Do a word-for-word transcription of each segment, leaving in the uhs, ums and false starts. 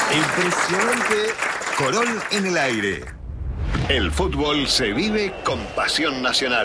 Impresionante. Corol en el aire. El fútbol se vive con pasión nacional.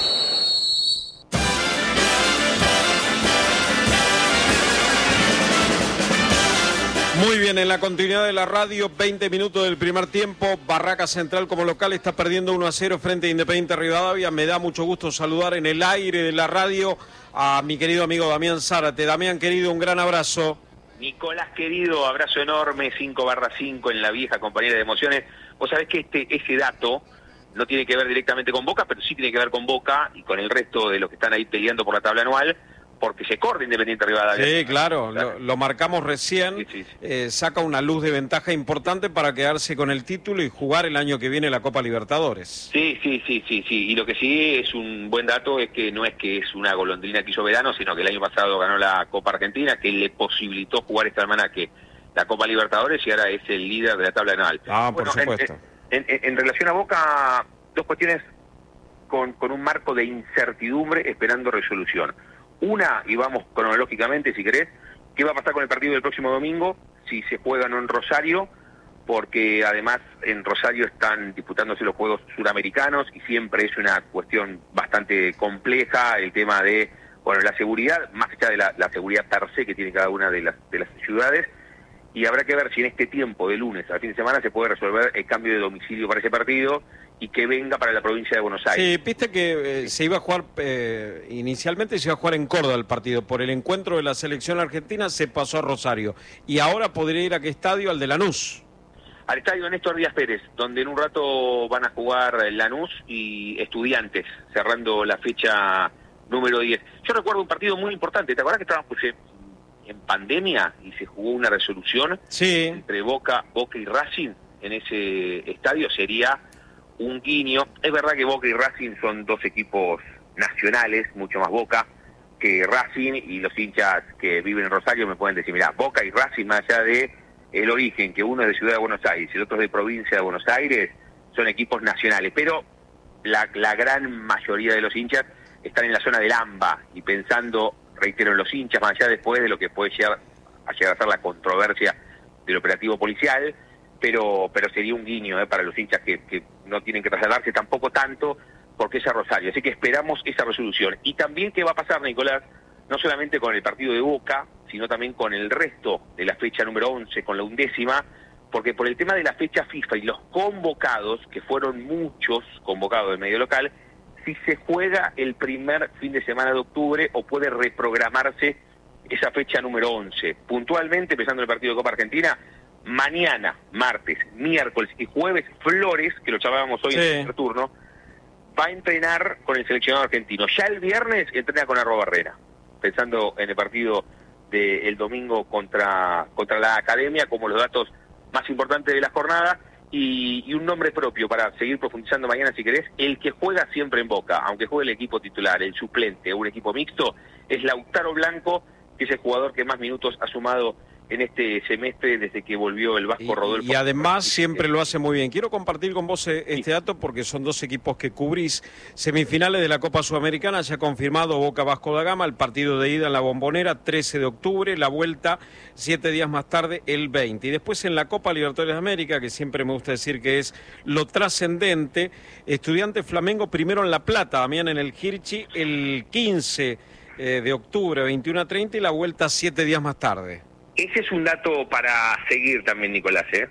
Muy bien, en la continuidad de la radio, veinte minutos del primer tiempo. Barraca Central como local está perdiendo uno a cero frente a Independiente Rivadavia. Me da mucho gusto saludar en el aire de la radio a mi querido amigo Damián Zárate. Damián, querido, un gran abrazo. Nicolás, querido, abrazo enorme, cinco barra cinco en la vieja compañera de emociones. Vos sabés que este ese dato no tiene que ver directamente con Boca, pero sí tiene que ver con Boca y con el resto de los que están ahí peleando por la tabla anual, porque se corre Independiente Rivadavia. Sí, claro, lo, lo marcamos recién, sí, sí, sí. Eh, saca una luz de ventaja importante para quedarse con el título y jugar el año que viene la Copa Libertadores. Sí, sí, sí, sí, sí, y lo que sí es un buen dato es que no es que es una golondrina que hizo verano, sino que el año pasado ganó la Copa Argentina, que le posibilitó jugar esta semana que la Copa Libertadores y ahora es el líder de la tabla anual. Ah, bueno, por supuesto. En, en, en relación a Boca, dos cuestiones con, con un marco de incertidumbre esperando resolución. Una, y vamos cronológicamente si querés, ¿qué va a pasar con el partido del próximo domingo? Si se juega o no en Rosario, porque además en Rosario están disputándose los Juegos Suramericanos y siempre es una cuestión bastante compleja el tema de, bueno, la seguridad, más allá de la, la seguridad per se que tiene cada una de las, de las ciudades, y habrá que ver si en este tiempo de lunes a fin de semana se puede resolver el cambio de domicilio para ese partido y que venga para la provincia de Buenos Aires. Sí, viste que eh, se iba a jugar, eh, inicialmente se iba a jugar en Córdoba el partido, por el encuentro de la selección argentina se pasó a Rosario, y ahora podría ir a qué estadio, al de Lanús. Al estadio Néstor Díaz Pérez, donde en un rato van a jugar Lanús y Estudiantes, cerrando la fecha número diez. Yo recuerdo un partido muy importante, ¿te acuerdas que estábamos pues, en pandemia y se jugó una resolución sí. entre Boca, Boca y Racing en ese estadio? Sería un guiño. Es verdad que Boca y Racing son dos equipos nacionales, mucho más Boca que Racing, y los hinchas que viven en Rosario me pueden decir, mirá, Boca y Racing, más allá de el origen, que uno es de Ciudad de Buenos Aires y el otro es de Provincia de Buenos Aires, son equipos nacionales, pero la, la gran mayoría de los hinchas están en la zona del AMBA, y pensando, reitero, en los hinchas, más allá después de lo que puede llegar a, llegar a ser la controversia del operativo policial, pero pero sería un guiño eh, para los hinchas que, que no tienen que trasladarse tampoco tanto, porque es a Rosario. Así que esperamos esa resolución. Y también, ¿qué va a pasar, Nicolás? No solamente con el partido de Boca, sino también con el resto de la fecha número once, con la undécima, porque por el tema de la fecha FIFA y los convocados, que fueron muchos convocados del medio local, si se juega el primer fin de semana de octubre o puede reprogramarse esa fecha número once. Puntualmente, empezando el partido de Copa Argentina, mañana, martes, miércoles y jueves, Flores, que lo llamábamos hoy sí. en el primer turno, va a entrenar con el seleccionado argentino. Ya el viernes entrena con Arroba Barrera, pensando en el partido del domingo contra, contra la Academia, como los datos más importantes de la jornada, y, y un nombre propio para seguir profundizando mañana si querés, el que juega siempre en Boca, aunque juegue el equipo titular, el suplente o un equipo mixto, es Lautaro Blanco, que es el jugador que más minutos ha sumado en este semestre desde que volvió el Vasco Rodolfo. Y además siempre lo hace muy bien. Quiero compartir con vos este dato porque son dos equipos que cubrís. Semifinales de la Copa Sudamericana, ya confirmado Boca Vasco da Gama, el partido de ida en la Bombonera, trece de octubre, la vuelta siete días más tarde, el veinte. Y después en la Copa Libertadores de América, que siempre me gusta decir que es lo trascendente, Estudiantes Flamengo primero en La Plata, también en el Hirschi, el quince de octubre, veintiuno a treinta, y la vuelta siete días más tarde. Ese es un dato para seguir también, Nicolás, ¿eh?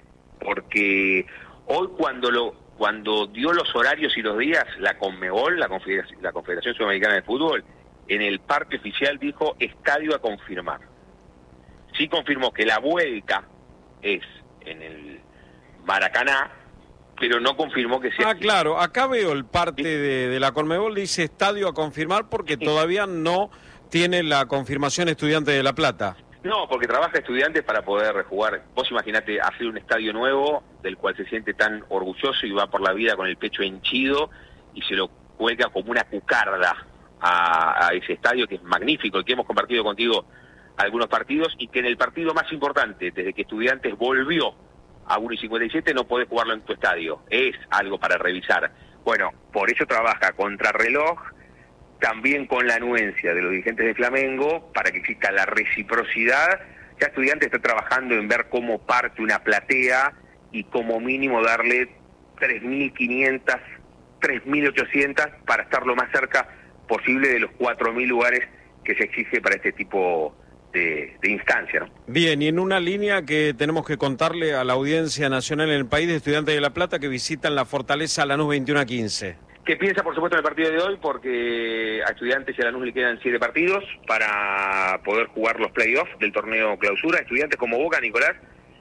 Porque hoy cuando lo cuando dio los horarios y los días, la Conmebol, la Confederación, la Confederación Sudamericana de Fútbol, en el parte oficial dijo estadio a confirmar. Sí confirmó que la vuelta es en el Maracaná, pero no confirmó que sea... Ah, claro, acá veo el parte de, de la Conmebol, dice estadio a confirmar porque todavía no tiene la confirmación Estudiante de La Plata. No, porque trabaja Estudiantes para poder jugar. Vos imaginate hacer un estadio nuevo del cual se siente tan orgulloso y va por la vida con el pecho henchido y se lo cuelga como una cucarda a, a ese estadio que es magnífico, el que hemos compartido contigo algunos partidos, y que en el partido más importante, desde que Estudiantes volvió a uno y cincuenta y siete, no podés jugarlo en tu estadio. Es algo para revisar. Bueno, por eso trabaja contrarreloj, también con la anuencia de los dirigentes de Flamengo, para que exista la reciprocidad, Ya Estudiantes está trabajando en ver cómo parte una platea y como mínimo darle tres mil quinientas, tres mil ochocientas para estar lo más cerca posible de los cuatro mil lugares que se exige para este tipo de, de instancia, ¿no? Bien, y en una línea que tenemos que contarle a la audiencia nacional en el país de Estudiantes de La Plata que visitan la Fortaleza Lanús veintiuno a quince. ¿Qué piensa, por supuesto, en el partido de hoy? Porque a Estudiantes y a Lanús le quedan siete partidos para poder jugar los playoffs del torneo clausura. Estudiantes como Boca, Nicolás,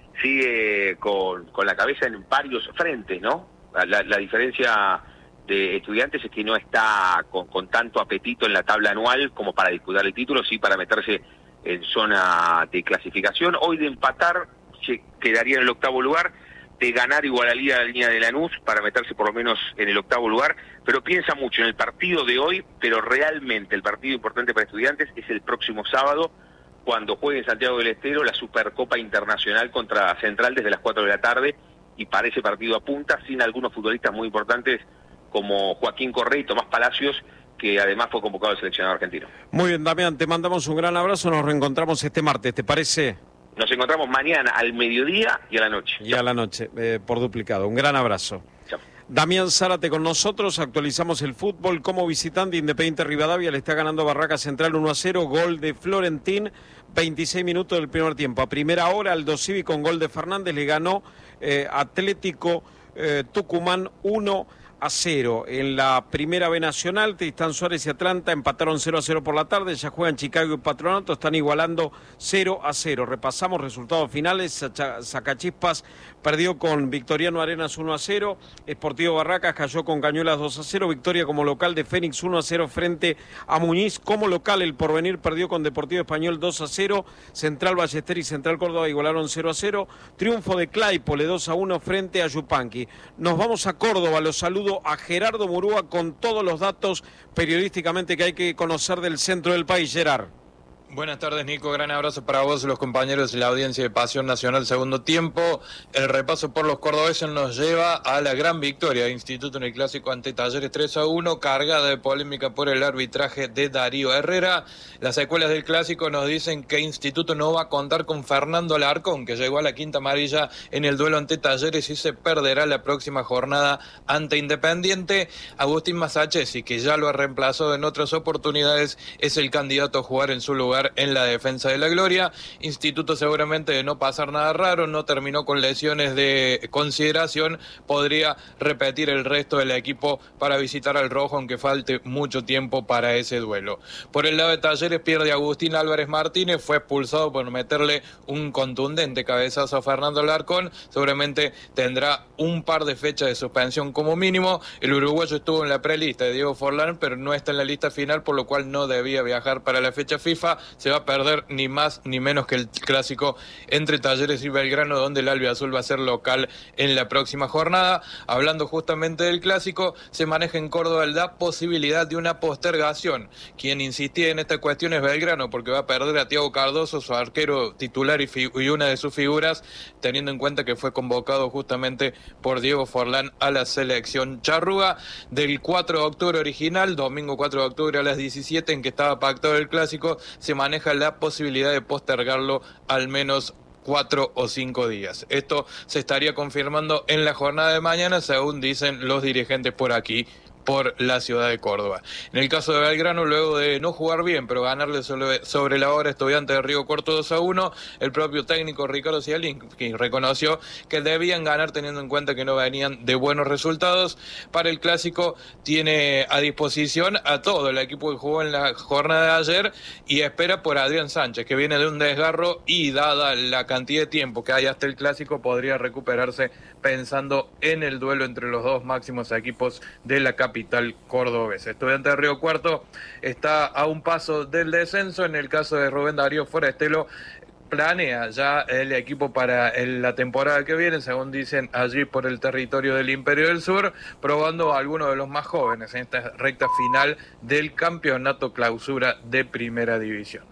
sigue con, con la cabeza en varios frentes, ¿no? La, la diferencia de Estudiantes es que no está con, con tanto apetito en la tabla anual como para disputar el título, sí para meterse en zona de clasificación. Hoy de empatar se quedaría en el octavo lugar, de ganar igualaría la línea de Lanús para meterse por lo menos en el octavo lugar, pero piensa mucho en el partido de hoy, pero realmente el partido importante para Estudiantes es el próximo sábado, cuando juegue en Santiago del Estero la Supercopa Internacional contra Central desde las cuatro de la tarde, y para ese partido apunta, sin algunos futbolistas muy importantes como Joaquín Correa y Tomás Palacios, que además fue convocado al seleccionado argentino. Muy bien, Damián, te mandamos un gran abrazo, nos reencontramos este martes, ¿te parece? Nos encontramos mañana al mediodía y a la noche. Y a la noche, eh, por duplicado. Un gran abrazo. Chao. Damián Zárate con nosotros, actualizamos el fútbol. Como visitante, Independiente Rivadavia le está ganando Barraca Central uno a cero, gol de Florentín, veintiséis minutos del primer tiempo. A primera hora, Aldo Civi con gol de Fernández le ganó eh, Atlético eh, Tucumán uno a cero. En la primera B Nacional, Tristán Suárez y Atlanta empataron cero a cero por la tarde, ya juegan Chicago y Patronato, están igualando cero a cero. Repasamos resultados finales. Sacachispas perdió con Victoriano Arenas uno a cero, Sportivo Barracas cayó con Cañuelas dos a cero, victoria como local de Fénix uno a cero frente a Muñiz. Como local, el Porvenir perdió con Deportivo Español dos a cero, Central Ballester y Central Córdoba igualaron cero a cero, triunfo de Claypole dos a uno frente a Yupanqui. Nos vamos a Córdoba, los saludo a Gerardo Murúa con todos los datos periodísticamente que hay que conocer del centro del país. Gerard. Buenas tardes, Nico. Gran abrazo para vos y los compañeros de la audiencia de Pasión Nacional Segundo Tiempo. El repaso por los cordobeses nos lleva a la gran victoria de Instituto en el Clásico ante Talleres tres a uno, cargada de polémica por el arbitraje de Darío Herrera. Las secuelas del Clásico nos dicen que Instituto no va a contar con Fernando Alarcón, que llegó a la quinta amarilla en el duelo ante Talleres y se perderá la próxima jornada ante Independiente. Agustín Masachesi, que ya lo ha reemplazado en otras oportunidades, es el candidato a jugar en su lugar en la defensa de la gloria. Instituto, seguramente de no pasar nada raro, no terminó con lesiones de consideración, podría repetir el resto del equipo para visitar al rojo, aunque falte mucho tiempo para ese duelo. Por el lado de Talleres pierde Agustín Álvarez Martínez, fue expulsado por meterle un contundente cabezazo a Fernando Alarcón, seguramente tendrá un par de fechas de suspensión como mínimo. El uruguayo estuvo en la prelista de Diego Forlán, pero no está en la lista final, por lo cual no debía viajar para la fecha FIFA. Se va a perder ni más ni menos que el Clásico entre Talleres y Belgrano, donde el albiazul va a ser local en la próxima jornada. Hablando justamente del Clásico, se maneja en Córdoba la posibilidad de una postergación. Quien insistía en esta cuestión es Belgrano, porque va a perder a Thiago Cardoso, su arquero titular y, y una de sus figuras, teniendo en cuenta que fue convocado justamente por Diego Forlán a la selección charrúa. Del cuatro de octubre original, domingo cuatro de octubre a las diecisiete, en que estaba pactado el Clásico, se maneja la posibilidad de postergarlo al menos cuatro o cinco días. Esto se estaría confirmando en la jornada de mañana, según dicen los dirigentes por aquí, por la ciudad de Córdoba. En el caso de Belgrano, luego de no jugar bien, pero ganarle sobre, sobre la hora Estudiantes de Río Cuarto dos a uno, el propio técnico Ricardo Cialinski reconoció que debían ganar teniendo en cuenta que no venían de buenos resultados. Para el Clásico tiene a disposición a todo el equipo que jugó en la jornada de ayer y espera por Adrián Sánchez, que viene de un desgarro y dada la cantidad de tiempo que hay hasta el Clásico, podría recuperarse pensando en el duelo entre los dos máximos equipos de la capital cordobesa. Estudiantes de Río Cuarto está a un paso del descenso. En el caso de Rubén Darío Forestelo, planea ya el equipo para el, la temporada que viene, según dicen allí por el territorio del Imperio del Sur, probando a algunos de los más jóvenes en esta recta final del campeonato clausura de Primera División.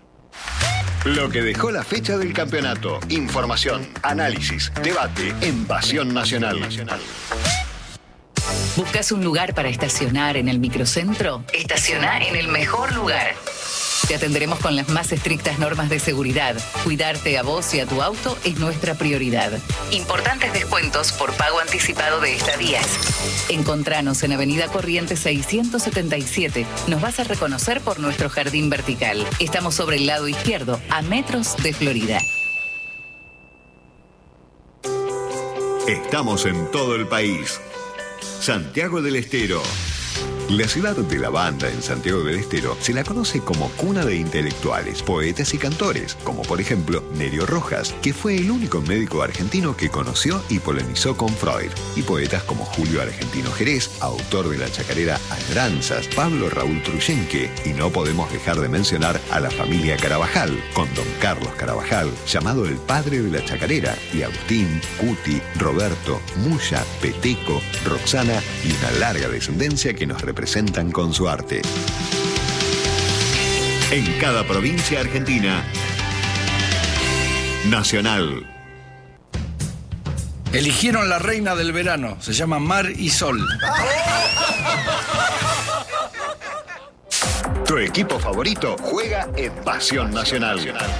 Lo que dejó la fecha del campeonato. Información, análisis, debate en Pasión Nacional. ¿Buscas un lugar para estacionar en el microcentro? Estaciona en el mejor lugar. Te atenderemos con las más estrictas normas de seguridad. Cuidarte a vos y a tu auto es nuestra prioridad. Importantes descuentos por pago anticipado de estadías. Encontranos en Avenida Corrientes seiscientos setenta y siete. Nos vas a reconocer por nuestro jardín vertical. Estamos sobre el lado izquierdo, a metros de Florida. Estamos en todo el país. Santiago del Estero. La ciudad de la banda en Santiago del Estero se la conoce como cuna de intelectuales, poetas y cantores, como por ejemplo Nerio Rojas, que fue el único médico argentino que conoció y polemizó con Freud, y poetas como Julio Argentino Jerez, autor de la chacarera Añoranzas, Pablo Raúl Truyenque, y no podemos dejar de mencionar a la familia Carabajal, con don Carlos Carabajal, llamado el padre de la chacarera, y Agustín, Cuti, Roberto, Muya, Peteco, Roxana y una larga descendencia que nos representa presentan con su arte. En cada provincia argentina, Nacional. Eligieron la reina del verano, se llama Mar y Sol. Tu equipo favorito juega en Pasión Nacional.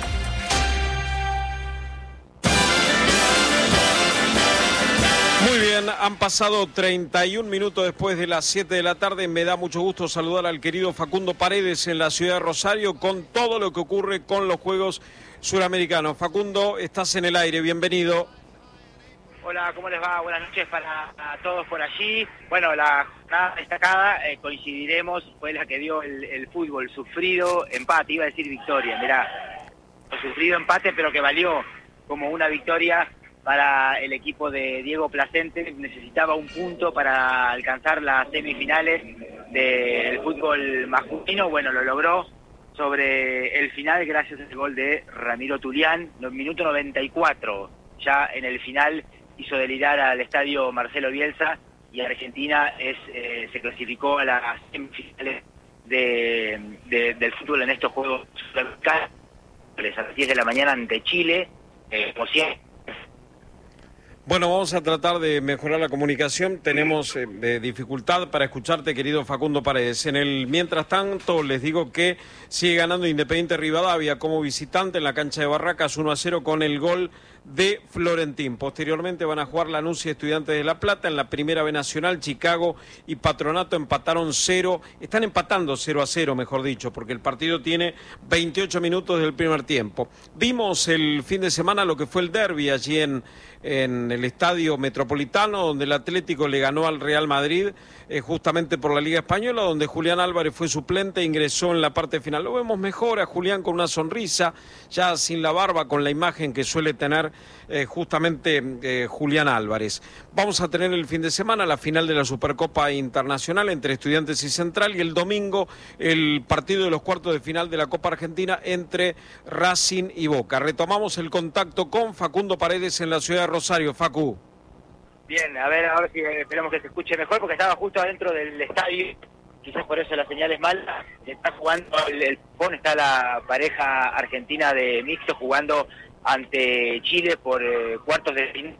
Muy bien, han pasado treinta y un minutos después de las siete de la tarde. Me da mucho gusto saludar al querido Facundo Paredes en la ciudad de Rosario con todo lo que ocurre con los Juegos Suramericanos. Facundo, estás en el aire, bienvenido. Hola, ¿cómo les va? Buenas noches para todos por allí. Bueno, la jornada destacada, eh, coincidiremos, fue la que dio el, el fútbol, sufrido empate, iba a decir victoria, mirá, sufrido empate, pero que valió como una victoria para el equipo de Diego Placente. Necesitaba un punto para alcanzar las semifinales del fútbol masculino. Bueno, lo logró sobre el final gracias al gol de Ramiro Tulián, minuto noventa y cuatro. Ya en el final hizo delirar al estadio Marcelo Bielsa y Argentina es eh, se clasificó a las semifinales de, de, del fútbol en estos Juegos Sudamericanos a las diez de la mañana ante Chile, eh, como siempre. Bueno, vamos a tratar de mejorar la comunicación. Tenemos eh, dificultad para escucharte, querido Facundo Paredes. En el mientras tanto, les digo que sigue ganando Independiente Rivadavia como visitante en la cancha de Barracas uno a cero con el gol de Florentín. Posteriormente van a jugar Lanús y Estudiantes de La Plata. En la Primera B Nacional, Chicago y Patronato empataron cero. Están empatando cero a cero, mejor dicho, porque el partido tiene veintiocho minutos del primer tiempo. Vimos el fin de semana lo que fue el derbi allí en... en el Estadio Metropolitano, donde el Atlético le ganó al Real Madrid, eh, justamente por la Liga Española, donde Julián Álvarez fue suplente e ingresó en la parte final. Lo vemos mejor a Julián con una sonrisa, ya sin la barba, con la imagen que suele tener eh, justamente eh, Julián Álvarez. Vamos a tener el fin de semana la final de la Supercopa Internacional entre Estudiantes y Central, y el domingo el partido de los cuartos de final de la Copa Argentina entre Racing y Boca. Retomamos el contacto con Facundo Paredes en la ciudad de Rosario. Facu. Bien, a ver, a ver si esperamos que se escuche mejor, porque estaba justo adentro del estadio, quizás por eso la señal es mala. Está jugando el, el PON, está la pareja argentina de mixto jugando ante Chile por eh, cuartos de final.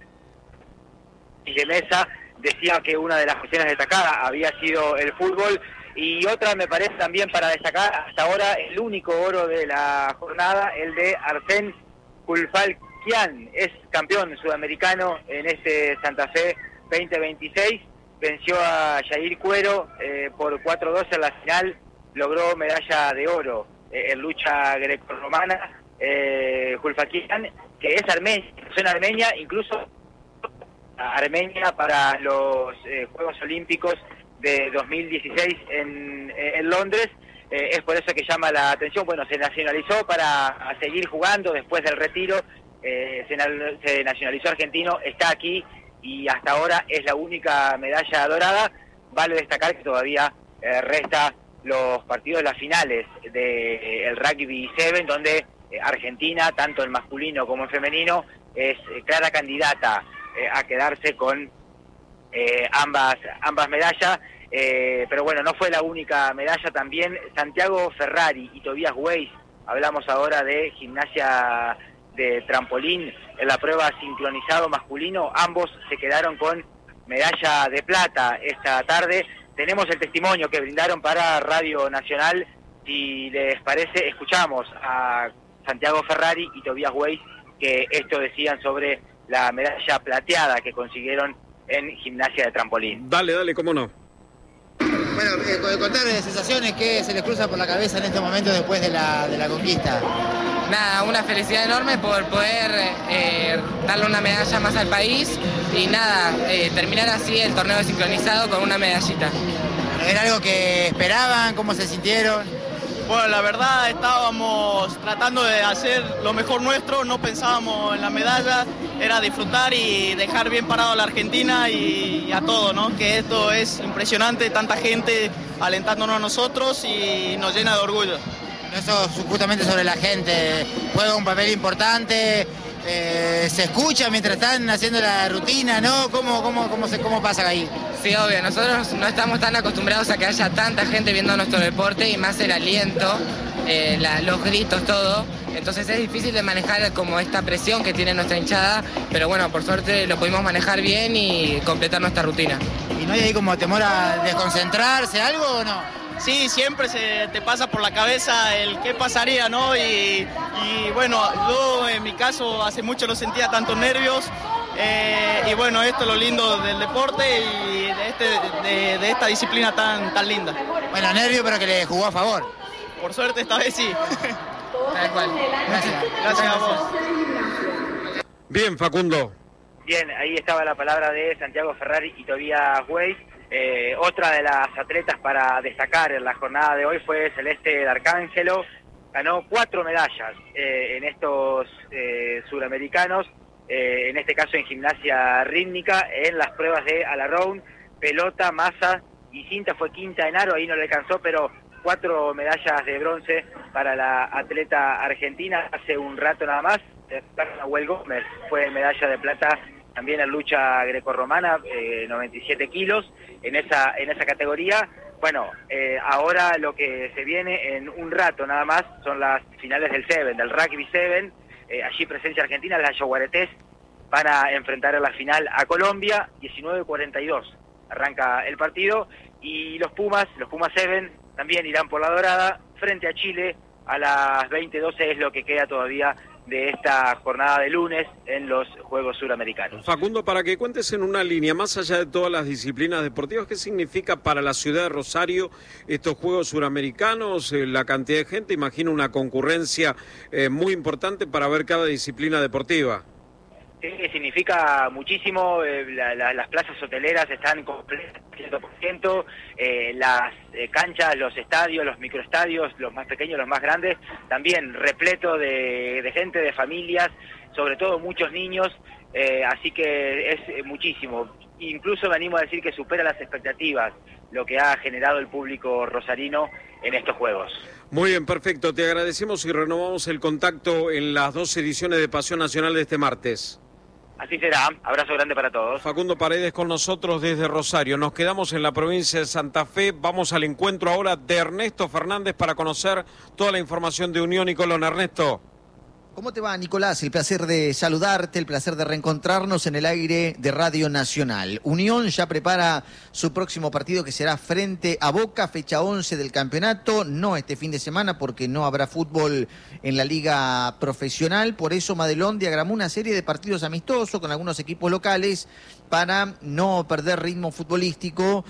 Y de mesa decía que una de las cuestiones destacadas había sido el fútbol, y otra me parece también para destacar hasta ahora el único oro de la jornada, el de Arsène Kulfalkian, es campeón sudamericano en este Santa Fe veinte veintiséis, venció a Jair Cuero eh, por cuatro dos en la final, logró medalla de oro eh, en lucha grecorromana. eh, Kulfalkian, que es armenia, en Armenia, incluso Armenia para los eh, Juegos Olímpicos de dos mil dieciséis en, en Londres. Eh, es por eso que llama la atención. Bueno, se nacionalizó para seguir jugando después del retiro, eh, se, se nacionalizó argentino, está aquí y hasta ahora es la única medalla dorada. Vale destacar que todavía eh, resta los partidos de las finales del de, eh, Rugby siete, donde eh, Argentina, tanto en masculino como en femenino, es eh, clara candidata eh, a quedarse con eh, ambas, ambas medallas. Eh, pero bueno, no fue la única medalla, también Santiago Ferrari y Tobias Weiss. Hablamos ahora de gimnasia de trampolín en la prueba sincronizado masculino, ambos se quedaron con medalla de plata esta tarde. Tenemos el testimonio que brindaron para Radio Nacional si les parece, escuchamos a Santiago Ferrari y Tobias Weiss, que esto decían sobre la medalla plateada que consiguieron en gimnasia de trampolín. Dale, dale, cómo no. Bueno, eh, contar de sensaciones que se les cruza por la cabeza en este momento después de la, de la conquista. Nada, una felicidad enorme por poder eh, darle una medalla más al país y nada, eh, terminar así el torneo sincronizado con una medallita. ¿Era algo que esperaban? ¿Cómo se sintieron? Bueno, la verdad estábamos tratando de hacer lo mejor nuestro, no pensábamos en la medalla, era disfrutar y dejar bien parado a la Argentina y, y a todo, ¿no? Que esto es impresionante, tanta gente alentándonos a nosotros y nos llena de orgullo. Eso justamente sobre la gente, juega un papel importante, eh, se escucha mientras están haciendo la rutina, ¿no? ¿Cómo, cómo, cómo, se, cómo pasa ahí? Sí, obvio, nosotros no estamos tan acostumbrados a que haya tanta gente viendo nuestro deporte y más el aliento, eh, la, los gritos, todo. Entonces es difícil de manejar como esta presión que tiene nuestra hinchada, pero bueno, por suerte lo pudimos manejar bien y completar nuestra rutina. ¿Y no hay ahí como temor a desconcentrarse, algo o no? Sí, siempre se te pasa por la cabeza el qué pasaría, ¿no? Y, y bueno, yo en mi caso hace mucho no sentía tantos nervios. Eh, y bueno, esto es lo lindo del deporte y de, este, de, de esta disciplina tan, tan linda. Bueno, nervio, pero que le jugó a favor. Por suerte esta vez sí. Tal cual. Gracias. Gracias a vos. Bien, Facundo. Bien, ahí estaba la palabra de Santiago Ferrari y Tobias Weiss. Eh, otra de las atletas para destacar en la jornada de hoy fue Celeste D'Arcángelo. Ganó cuatro medallas eh, en estos eh, suramericanos. Eh, en este caso en gimnasia rítmica, en las pruebas de all-around, pelota, masa y cinta, fue quinta en aro, ahí no le alcanzó, pero cuatro medallas de bronce para la atleta argentina. Hace un rato nada más, Nahuel Gómez fue medalla de plata también en lucha grecorromana, eh, noventa y siete kilos en esa, en esa categoría. Bueno, eh, ahora lo que se viene en un rato nada más son las finales del Seven, del Rugby Seven. Eh, allí presencia argentina, las yaguaretés van a enfrentar en la final a Colombia, diecinueve cuarenta y dos arranca el partido, y los Pumas, los Pumas Seven, también irán por la dorada, frente a Chile, a las veinte doce es lo que queda todavía de esta jornada de lunes en los Juegos Suramericanos. Facundo, para que cuentes en una línea, más allá de todas las disciplinas deportivas, ¿qué significa para la ciudad de Rosario estos Juegos Suramericanos? Eh, la cantidad de gente, imagino una concurrencia eh, muy importante para ver cada disciplina deportiva. Sí, significa muchísimo, eh, la, la, las plazas hoteleras están completas, cien por ciento, eh, las eh, canchas, los estadios, los microestadios, los más pequeños, los más grandes, también repleto de, de gente, de familias, sobre todo muchos niños, eh, así que es eh, muchísimo. Incluso me animo a decir que supera las expectativas lo que ha generado el público rosarino en estos Juegos. Muy bien, perfecto, te agradecemos y renovamos el contacto en las dos ediciones de Pasión Nacional de este martes. Así será, abrazo grande para todos. Facundo Paredes con nosotros desde Rosario. Nos quedamos en la provincia de Santa Fe. Vamos al encuentro ahora de Ernesto Fernández para conocer toda la información de Unión y Colón. Ernesto. ¿Cómo te va, Nicolás? El placer de saludarte, el placer de reencontrarnos en el aire de Radio Nacional. Unión ya prepara su próximo partido que será frente a Boca, fecha once del campeonato, no este fin de semana porque no habrá fútbol en la liga profesional, por eso Madelón diagramó una serie de partidos amistosos con algunos equipos locales para no perder ritmo futbolístico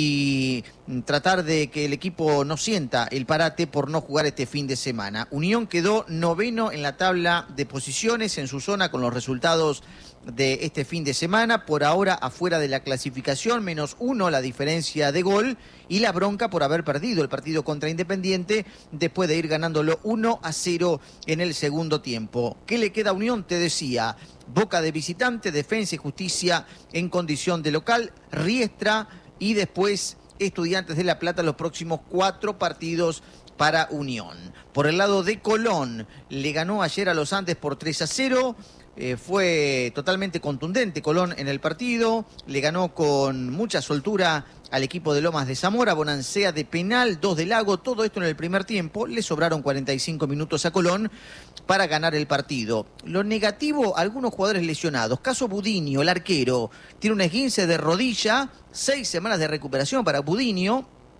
y tratar de que el equipo no sienta el parate por no jugar este fin de semana. Unión quedó noveno en la tabla de posiciones en su zona con los resultados de este fin de semana, por ahora afuera de la clasificación, menos uno la diferencia de gol y la bronca por haber perdido el partido contra Independiente después de ir ganándolo uno a cero en el segundo tiempo. ¿Qué le queda a Unión? Te decía, Boca de visitante, Defensa y Justicia en condición de local, Riestra y después Estudiantes de La Plata, los próximos cuatro partidos para Unión. Por el lado de Colón, le ganó ayer a los Andes por tres a cero, eh, fue totalmente contundente Colón en el partido, le ganó con mucha soltura al equipo de Lomas de Zamora, Bonancea de penal, dos de Lago, todo esto en el primer tiempo, le sobraron cuarenta y cinco minutos a Colón para ganar el partido. Lo negativo, algunos jugadores lesionados, caso Budinio, el arquero, tiene un esguince de rodilla, seis semanas de recuperación para Budinio,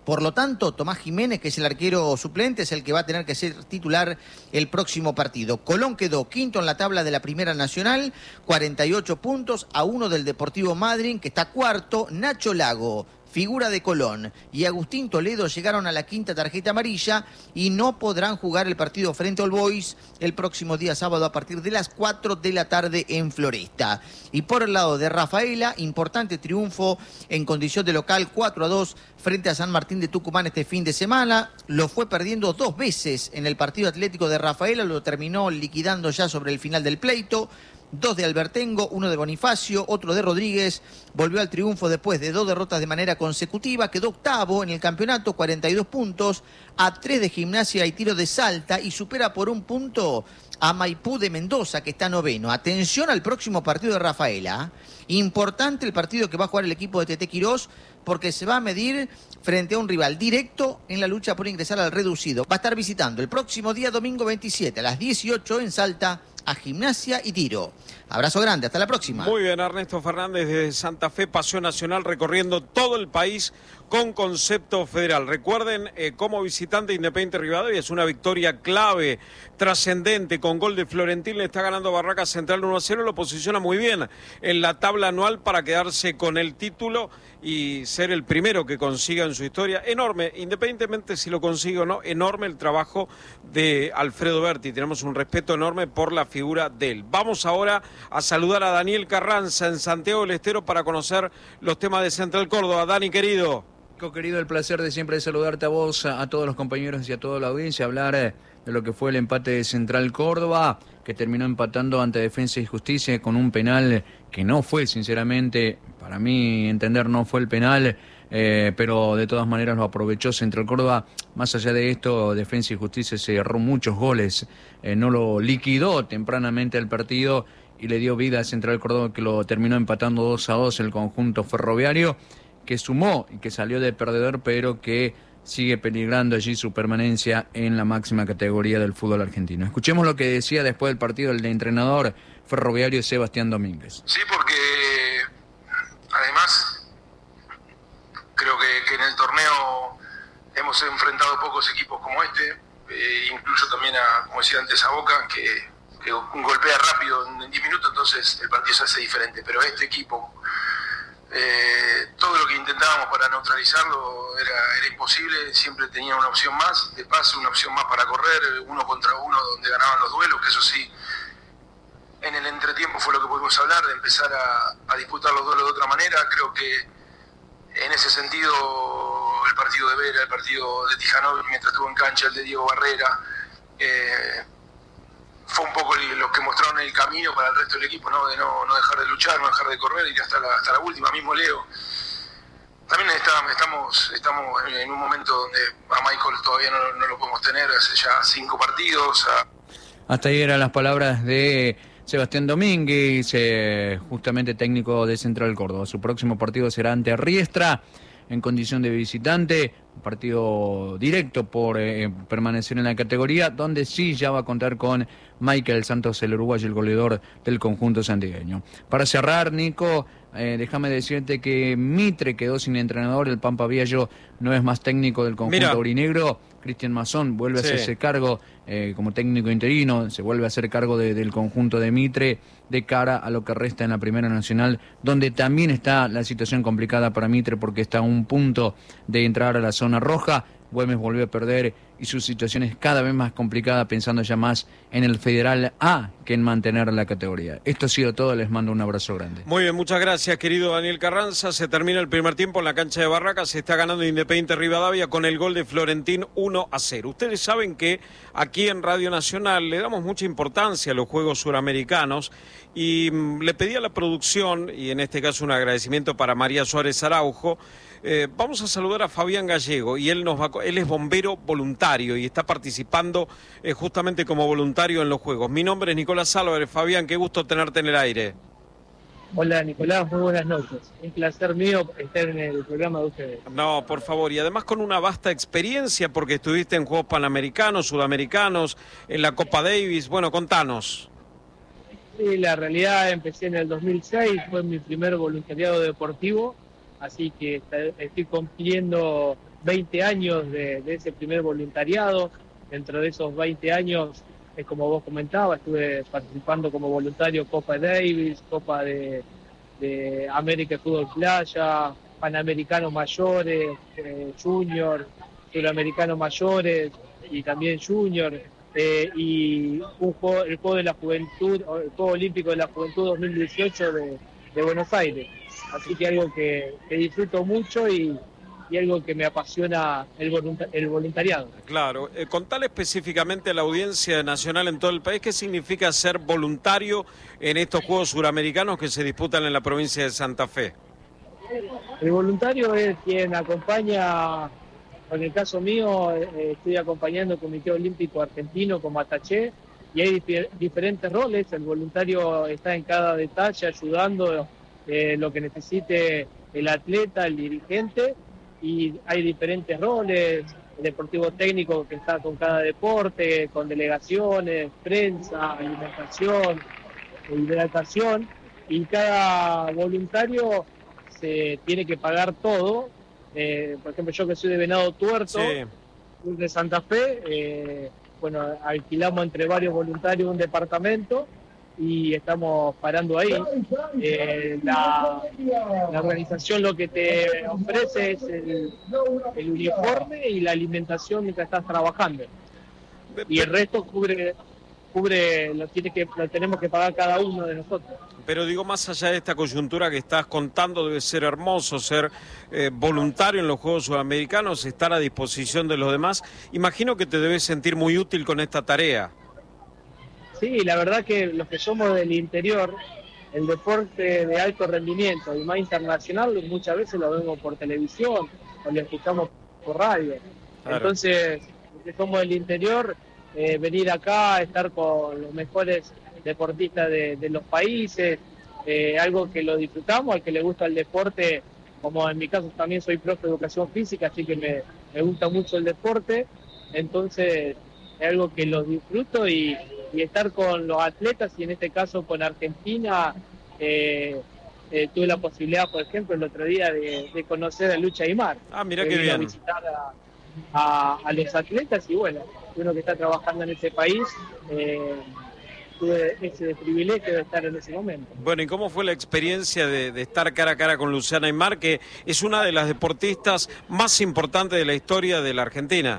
Por lo tanto, Tomás Jiménez, que es el arquero suplente, es el que va a tener que ser titular el próximo partido. Colón quedó quinto en la tabla de la Primera Nacional, cuarenta y ocho puntos, a uno del Deportivo Madryn, que está cuarto. Nacho Lago, figura de Colón, y Agustín Toledo llegaron a la quinta tarjeta amarilla y no podrán jugar el partido frente a All Boys el próximo día sábado a partir de las cuatro de la tarde en Floresta. Y por el lado de Rafaela, importante triunfo en condición de local, cuatro a dos frente a San Martín de Tucumán este fin de semana. Lo fue perdiendo dos veces en el partido atlético de Rafaela, lo terminó liquidando ya sobre el final del pleito. Dos de Albertengo, uno de Bonifacio, otro de Rodríguez. Volvió al triunfo después de dos derrotas de manera consecutiva. Quedó octavo en el campeonato, cuarenta y dos puntos, a tres de Gimnasia y Tiro de Salta, y supera por un punto a Maipú de Mendoza, que está noveno. Atención al próximo partido de Rafaela. Importante el partido que va a jugar el equipo de Tete Quirós, porque se va a medir frente a un rival directo en la lucha por ingresar al reducido. Va a estar visitando el próximo día domingo veintisiete a las dieciocho en Salta a Gimnasia y Tiro. Abrazo grande, hasta la próxima. Muy bien, Ernesto Fernández desde Santa Fe, Paseo Nacional, recorriendo todo el país con concepto federal. Recuerden, eh, como visitante Independiente Rivadavia es una victoria clave, trascendente, con gol de Florentín, le está ganando Barraca Central uno a cero, lo posiciona muy bien en la tabla anual para quedarse con el título y ser el primero que consiga en su historia. Enorme, independientemente si lo consigue o no, enorme el trabajo de Alfredo Berti. Tenemos un respeto enorme por la figura de él. Vamos ahora a saludar a Daniel Carranza en Santiago del Estero para conocer los temas de Central Córdoba. Dani, querido. Querido, el placer de siempre de saludarte a vos, a, a todos los compañeros y a toda la audiencia, hablar eh, de lo que fue el empate de Central Córdoba, que terminó empatando ante Defensa y Justicia con un penal que no fue, sinceramente, para mí entender no fue el penal, eh, pero de todas maneras lo aprovechó Central Córdoba. Más allá de esto, Defensa y Justicia se erró muchos goles, eh, no lo liquidó tempranamente el partido y le dio vida a Central Córdoba, que lo terminó empatando dos a dos el conjunto ferroviario, que sumó y que salió de perdedor, pero que sigue peligrando allí su permanencia en la máxima categoría del fútbol argentino. Escuchemos lo que decía después del partido el entrenador ferroviario Sebastián Domínguez. Sí, porque además creo que, que en el torneo hemos enfrentado pocos equipos como este, eh, incluyo también a, como decía antes, a Boca, que, que golpea rápido en diez minutos, entonces el partido se hace diferente, pero este equipo... Eh, todo lo que intentábamos para neutralizarlo era, era imposible, siempre tenía una opción más de pase, una opción más para correr, uno contra uno donde ganaban los duelos, que eso sí, en el entretiempo fue lo que pudimos hablar, de empezar a, a disputar los duelos de otra manera. Creo que en ese sentido el partido de Vera, el partido de Tijanovic mientras estuvo en cancha, el de Diego Barrera, eh, fue un poco los que mostraron el camino para el resto del equipo, ¿no? De no, no dejar de luchar, no dejar de correr, ir hasta la, hasta la última, mismo Leo. También está, estamos, estamos en un momento donde a Michael todavía no, no lo podemos tener, hace ya cinco partidos. A... Hasta ahí eran las palabras de Sebastián Domínguez, eh, justamente técnico de Central Córdoba. Su próximo partido será ante Riestra, en condición de visitante, un partido directo por eh, permanecer en la categoría, donde sí ya va a contar con Michael Santos, el uruguayo, el goleador del conjunto santigueño. Para cerrar, Nico, eh, déjame decirte que Mitre quedó sin entrenador, el Pampa Viallo no es más técnico del conjunto Mira. aurinegro. Cristian Mazón vuelve sí. a hacerse cargo eh, como técnico interino, se vuelve a hacer cargo de, del conjunto de Mitre de cara a lo que resta en la Primera Nacional, donde también está la situación complicada para Mitre porque está a un punto de entrar a la zona roja. Güemes volvió a perder y su situación es cada vez más complicada, pensando ya más en el Federal A que en mantener la categoría. Esto ha sido todo, les mando un abrazo grande. Muy bien, muchas gracias, querido Daniel Carranza. Se termina el primer tiempo en la cancha de Barracas, se está ganando Independiente Rivadavia con el gol de Florentín uno a cero. Ustedes saben que aquí en Radio Nacional le damos mucha importancia a los Juegos Suramericanos y mmm, le pedí a la producción, y en este caso un agradecimiento para María Suárez Araujo, Eh, vamos a saludar a Fabián Gallego y él nos va, él es bombero voluntario y está participando eh, justamente como voluntario en los Juegos. Mi nombre es Nicolás Álvarez. Fabián, qué gusto tenerte en el aire. Hola Nicolás, muy buenas noches. Un placer mío estar en el programa de ustedes. No, por favor, y además con una vasta experiencia porque estuviste en Juegos Panamericanos, Sudamericanos, en la Copa Davis. Bueno, contanos. Sí, la realidad empecé en el dos mil seis, fue mi primer voluntariado deportivo. Así que estoy cumpliendo veinte años de, de ese primer voluntariado. Dentro de esos veinte años, es como vos comentabas, estuve participando como voluntario Copa Davis, Copa de, de América Fútbol Playa, Panamericanos Mayores, eh, Junior, Suramericanos Mayores y también Junior, eh, y un juego, el Juego de la Juventud, el Juego Olímpico de la Juventud dos mil dieciocho de, de Buenos Aires. Así que algo que, que disfruto mucho y, y algo que me apasiona el, volunta, el voluntariado. Claro, eh, contale específicamente a la audiencia nacional en todo el país qué significa ser voluntario en estos Juegos Suramericanos que se disputan en la provincia de Santa Fe. El voluntario es quien acompaña, en el caso mío, eh, estoy acompañando el Comité Olímpico Argentino como ataché, y hay dif diferentes roles. El voluntario está en cada detalle ayudando eh, lo que necesite el atleta, el dirigente, y hay diferentes roles, el deportivo técnico que está con cada deporte, con delegaciones, prensa, alimentación, hidratación, y cada voluntario se tiene que pagar todo. Eh, por ejemplo, yo que soy de Venado Tuerto, sí. de Santa Fe, eh, bueno, alquilamos entre varios voluntarios un departamento y estamos parando ahí. Eh, la, la organización lo que te ofrece es el, el uniforme y la alimentación mientras estás trabajando. Y el resto cubre, cubre lo, tiene que, lo tenemos que pagar cada uno de nosotros. Pero digo, más allá de esta coyuntura que estás contando, debe ser hermoso ser eh, voluntario en los Juegos Sudamericanos, estar a disposición de los demás. Imagino que te debes sentir muy útil con esta tarea. Sí, la verdad que los que somos del interior, el deporte de alto rendimiento y más internacional, muchas veces lo vemos por televisión o lo escuchamos por radio. Claro. Entonces, los que somos del interior, eh, venir acá, estar con los mejores deportistas de, de los países, eh, algo que lo disfrutamos, al que le gusta el deporte, como en mi caso también soy profe de educación física, así que me, me gusta mucho el deporte, entonces es algo que lo disfruto y, y estar con los atletas, y en este caso con Argentina, eh, eh, tuve la posibilidad, por ejemplo, el otro día de, de conocer a Lucha Aymar. Ah, mira qué bien. A visitar a, a, a los atletas, y bueno, uno que está trabajando en ese país, eh, tuve ese privilegio de estar en ese momento. Bueno, ¿y cómo fue la experiencia de, de estar cara a cara con Luciana Aymar, que es una de las deportistas más importantes de la historia de la Argentina?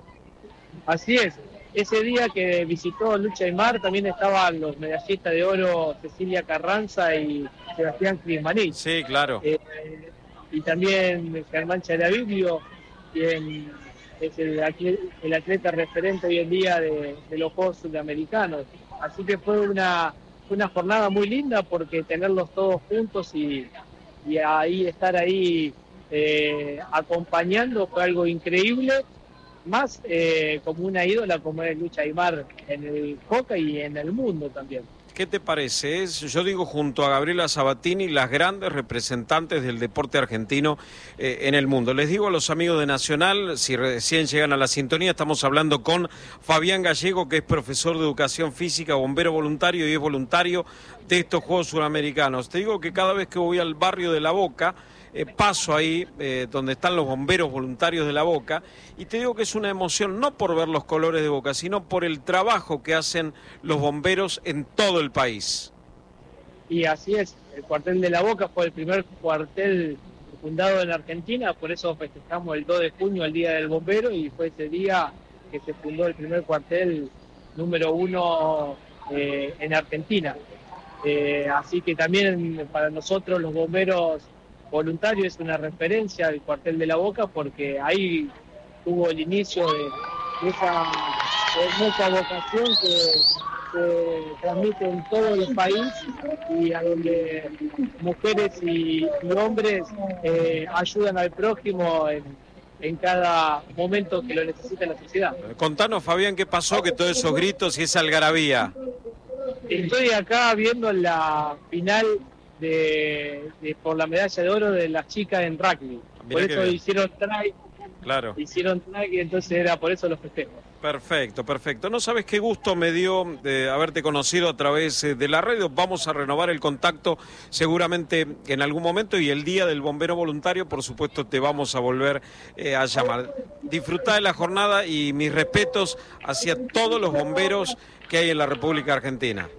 Así es. Ese día que visitó Lucha Aymar también estaban los medallistas de oro Cecilia Carranza y Sebastián Crismaní. Sí, claro. Eh, y también Germán Charaviglio, quien es el atleta, el atleta referente hoy en día de, de los Juegos Sudamericanos. Así que fue una, una jornada muy linda, porque tenerlos todos juntos y, y ahí estar ahí eh, acompañando fue algo increíble, más eh, como una ídola como es Lucha Aymar en el hockey y en el mundo también. ¿Qué te parece? Es, yo digo, junto a Gabriela Sabatini, las grandes representantes del deporte argentino eh, en el mundo. Les digo a los amigos de Nacional, si recién llegan a la sintonía, estamos hablando con Fabián Gallego, que es profesor de educación física, bombero voluntario y es voluntario de estos Juegos Suramericanos. Te digo que cada vez que voy al barrio de La Boca, Eh, paso ahí eh, donde están los bomberos voluntarios de La Boca, y te digo que es una emoción no por ver los colores de Boca, sino por el trabajo que hacen los bomberos en todo el país. Y así es, el cuartel de La Boca fue el primer cuartel fundado en Argentina, por eso festejamos el dos de junio, el Día del Bombero, y fue ese día que se fundó el primer cuartel número uno eh, en Argentina. Eh, así que también para nosotros los bomberos voluntario es una referencia al cuartel de La Boca, porque ahí tuvo el inicio de, de esa hermosa vocación que se transmite en todo el país y a donde mujeres y, y hombres eh, ayudan al prójimo en, en cada momento que lo necesita la sociedad. Contanos, Fabián, ¿qué pasó? Que todos esos gritos y esa algarabía. Estoy acá viendo la final De, de por la medalla de oro de las chicas en rugby. Mirá, por eso hicieron try, claro. hicieron try y entonces era por eso los festejos. Perfecto, perfecto. No sabes qué gusto me dio de haberte conocido a través de la radio. Vamos a renovar el contacto seguramente en algún momento y el día del bombero voluntario, por supuesto, te vamos a volver eh, a llamar. Disfrutá de la jornada y mis respetos hacia todos los bomberos que hay en la República Argentina.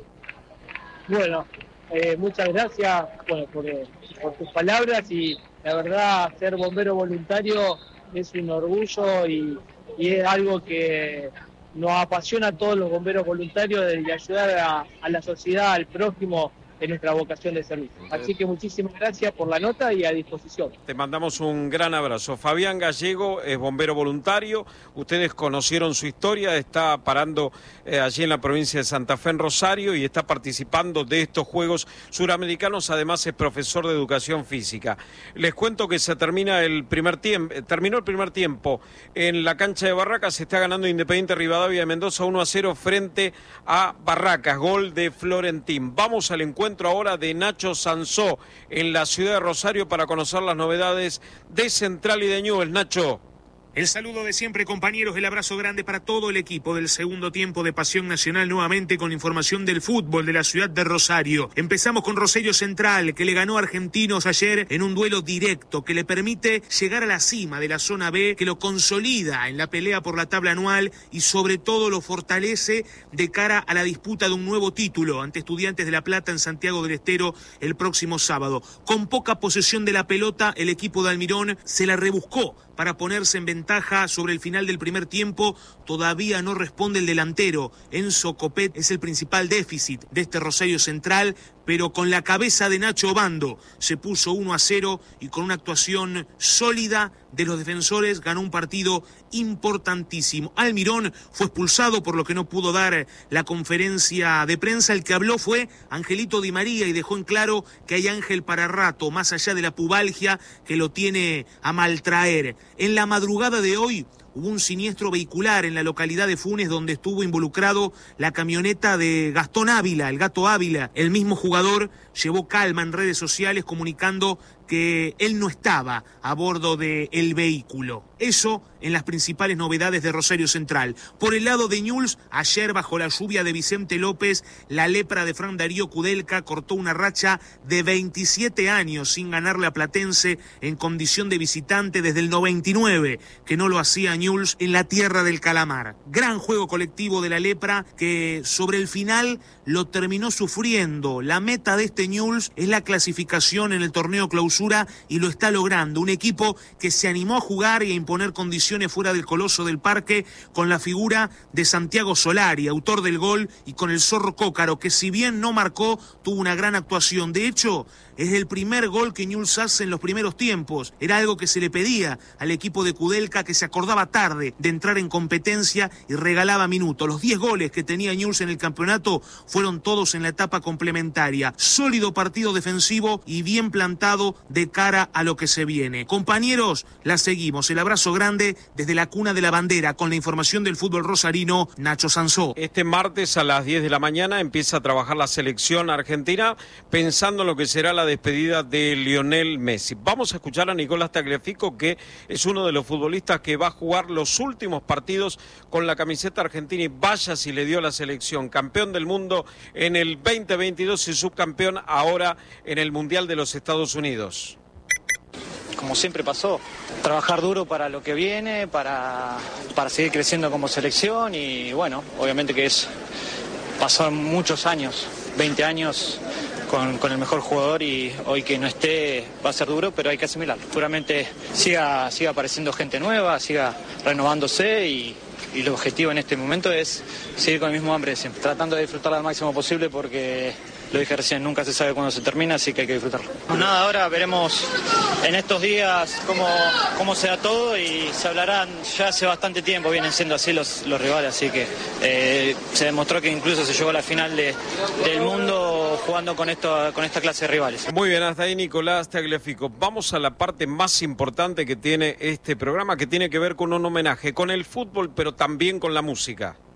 Bueno, eh, muchas gracias bueno, por, por tus palabras y la verdad ser bombero voluntario es un orgullo y, y es algo que nos apasiona a todos los bomberos voluntarios de ayudar a, a la sociedad, al prójimo de nuestra vocación de servicio. Así que muchísimas gracias por la nota y a disposición. Te mandamos un gran abrazo. Fabián Gallego es bombero voluntario, ustedes conocieron su historia, está parando eh, allí en la provincia de Santa Fe, en Rosario, y está participando de estos Juegos Suramericanos, además es profesor de educación física. Les cuento que se termina el primer tiempo, terminó el primer tiempo en la cancha de Barracas, se está ganando Independiente Rivadavia de Mendoza uno a cero frente a Barracas, gol de Florentín. Vamos al encuentro ahora de Nacho Sansó en la ciudad de Rosario para conocer las novedades de Central y de Newell's. Nacho. El saludo de siempre, compañeros, el abrazo grande para todo el equipo del segundo tiempo de Pasión Nacional, nuevamente con información del fútbol de la ciudad de Rosario. Empezamos con Rosario Central, que le ganó a Argentinos ayer en un duelo directo que le permite llegar a la cima de la zona B, que lo consolida en la pelea por la tabla anual y sobre todo lo fortalece de cara a la disputa de un nuevo título ante Estudiantes de La Plata en Santiago del Estero el próximo sábado. Con poca posesión de la pelota, el equipo de Almirón se la rebuscó para ponerse en ventaja sobre el final del primer tiempo. Todavía no responde el delantero. Enzo Copet es el principal déficit de este Rosario Central, pero con la cabeza de Nacho Obando se puso uno a cero y con una actuación sólida de los defensores ganó un partido importantísimo. Almirón fue expulsado, por lo que no pudo dar la conferencia de prensa. El que habló fue Angelito Di María y dejó en claro que hay ángel para rato, más allá de la pubalgia que lo tiene a maltraer. En la madrugada de hoy hubo un siniestro vehicular en la localidad de Funes donde estuvo involucrado la camioneta de Gastón Ávila, el Gato Ávila. El mismo jugador llevó calma en redes sociales comunicando que él no estaba a bordo del vehículo. Eso en las principales novedades de Rosario Central. Por el lado de Newell's, ayer bajo la lluvia de Vicente López, la lepra de Fran Darío Kudelka cortó una racha de veintisiete años sin ganarle a Platense en condición de visitante desde el noventa y nueve, que no lo hacía Newell's en la tierra del calamar. Gran juego colectivo de la lepra que sobre el final lo terminó sufriendo. La meta de este Newell's es la clasificación en el torneo clausura y lo está logrando. Un equipo que se animó a jugar y a imponer condiciones fuera del Coloso del Parque con la figura de Santiago Solari, autor del gol, y con el Zorro Cócaro, que si bien no marcó, tuvo una gran actuación. De hecho, es el primer gol que Newell's hace en los primeros tiempos. Era algo que se le pedía al equipo de Kudelka, que se acordaba tarde de entrar en competencia y regalaba minutos. Los diez goles que tenía Newell's en el campeonato fueron todos en la etapa complementaria. Sólido partido defensivo y bien plantado de cara a lo que se viene. Compañeros, la seguimos. El abrazo grande desde la cuna de la bandera con la información del fútbol rosarino, Nacho Sansó. Este martes a las diez de la mañana empieza a trabajar la selección argentina pensando en lo que será la despedida de Lionel Messi. Vamos a escuchar a Nicolás Tagliafico, que es uno de los futbolistas que va a jugar los últimos partidos con la camiseta argentina, y vaya si le dio a la selección. Campeón del mundo en el veinte veintidós y subcampeón ahora en el Mundial de los Estados Unidos. Como siempre pasó, trabajar duro para lo que viene, para, para seguir creciendo como selección, y bueno, obviamente que es pasar muchos años, veinte años con, con el mejor jugador, y hoy que no esté va a ser duro, pero hay que asimilarlo. Seguramente siga, siga apareciendo gente nueva, siga renovándose, y, y el objetivo en este momento es seguir con el mismo hambre de siempre, tratando de disfrutarla al máximo posible, porque lo dije recién, nunca se sabe cuándo se termina, así que hay que disfrutarlo. Nada, ahora veremos en estos días cómo, cómo se da todo, y se hablarán, ya hace bastante tiempo vienen siendo así los, los rivales, así que eh, se demostró que incluso se llegó a la final de, del mundo jugando con, esto, con esta clase de rivales. Muy bien, hasta ahí Nicolás Tagliafico. Vamos a la parte más importante que tiene este programa, que tiene que ver con un homenaje, con el fútbol, pero también con la música.